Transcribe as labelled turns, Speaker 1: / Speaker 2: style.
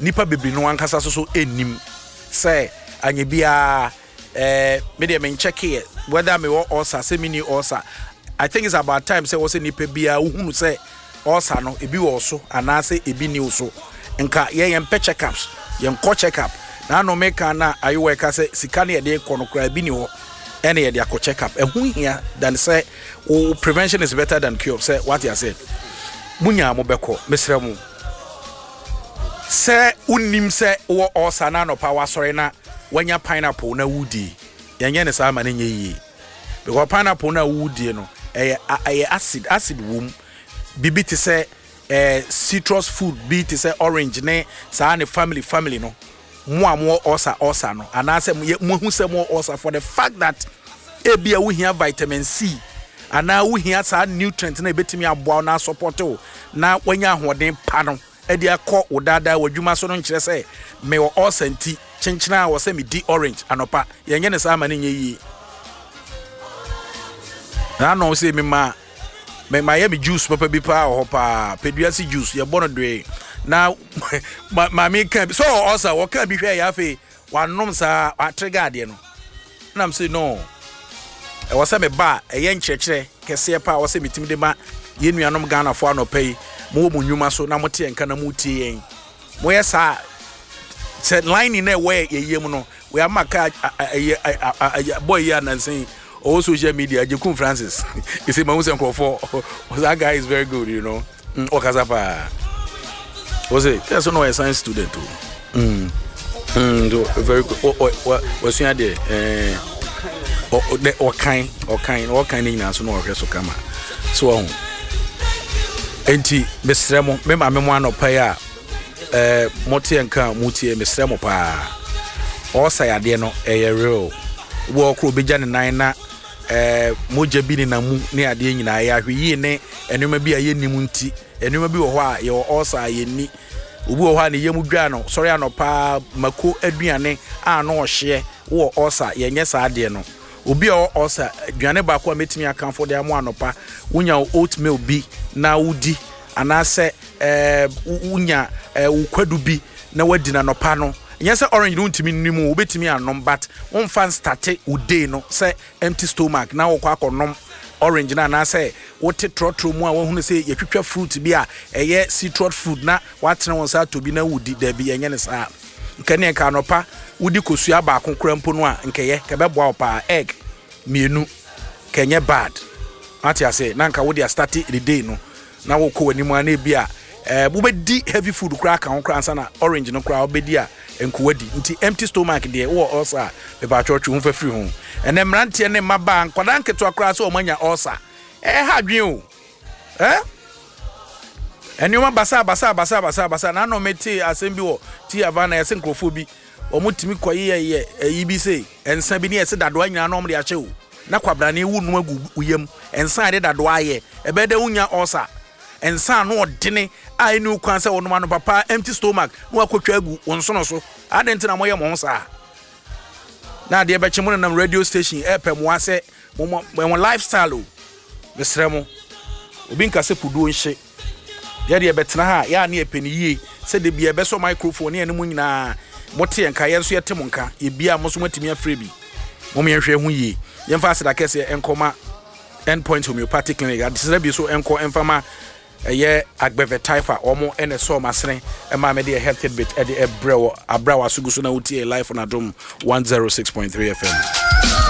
Speaker 1: nipa bebre no ankasa so enim say anye bia me dey men check here whether me ulcer say me ni ulcer. I think it's about time say was nipa bia uhunu say ulcer no ebi wo so anase ebi ni so nka ye yem checkups yem ko checkup na no make na ayo ka say sika na ye dey ko no kra ebi ni ho ene ye dey ko checkup ehun hia than say prevention is better than cure. Say what you said munya mo beko mesra mu say unim say wo ulcer na no power sorry na wanya pineapple na wudi yenye ne sa ma ne yi because pineapple na wudi no acid wom bibi te say citrus food bi te say orange ne sa ne family no mo ulcer no anase mo hu say mo ulcer for the fact that ebia wo hia vitamin C ana wo hia sa nutrient na betimi aboa na support o na wanya ahoden pa no edi akọ odada wadwuma so no nkire say me wo ulcer nti chenchina wo say me di orange anopa yenye ne sa ma ne yi na no say me ma me juice papa bi pa ho pa peduasi juice ye bono dwe na ma me kan so also wo kan bi hwe ya fe wanom sa atrigger de no na am say no e wo say me ba eye nkyekere kese pa wo say metim de ma ye nuanom Ghana fo anopai mo mu nyuma so na mote enka na mutie yen mo yesa said line na we ye mu no we amaka boy ya na say all social media Jekun Francis you see my Musa Nkrofo that guy is very good, you know. Okazapa was it that's no a science student too. Very good. Was you there or kind in so no so kama so enti mesremo me ma me mo anopa ya motie nka mutie mesremo pa o sayade no real wo kro beja ne nan na moja bi ni na mu ne ade nyina ya hwe ne enuma bi aye nimu nti enuma bi wo ho a ye o sa ye ni obi wo ho a ne yemu dwa no sorry anopa mako aduane a no ohye wo o sa ye nye sa ade no obi o sa aduane ba ko metimi akanfo de amo anopa unya oatmeal bi na udi anase unya ukwadu bi na wadi na nopa no yes orange no ntimi nimu obetimi anom but won fan start uday no say empty stomach na wo kwa akonom orange na na say wote trotro mu a wo hunu say yetwetwa fruit bi a eye citrus fruit na watene won sa to bi na wudi da bi enye ne sa nkane ka nopa wudi kosua ba konkora mpo no a nkeye ka beboa opa egg mienu kenye bad ati ase na nka wudi start the day no na wo ko wani mu ana bi a bubedi heavy food kra ka honkra ansa na orange no kra obedi a enkuwadi nti empty stomach de wo ulcer be ba churchu hu fafiri hu ene mrante ne maba nkwada nketo akra so omanya ulcer ha dwen o enioma basa na no meti asembi wo ti avana yese nkrofo bi omutimi koye yi sei ensa bi ne yese dado anyina no omde ache o na kwabra ne wu no agu uyem ensa de dado aye ebede unya ulcer ensa no odene a enu kwan se wonoma no papa empty stomach no akotwa agu wonsono so adent na moye mo sa na de be chemu na radio station epem wa se mo lifestyle o besremo obi nka se pudu onhye de betena ha ya na epeni yie se de bia be so microphone ne mu nyina mote enka ye so yetem nka e bia mo so matimi afre bi mo me hwe hu yie ye mfa aseda kese enkoma endpoint homeopathic clinic adisira bi so enko enfama eye agbeve taifa omo ene so masene e ma me de health bit e de ebrawo abrawa suguso na utie life on adom 106.3 FM.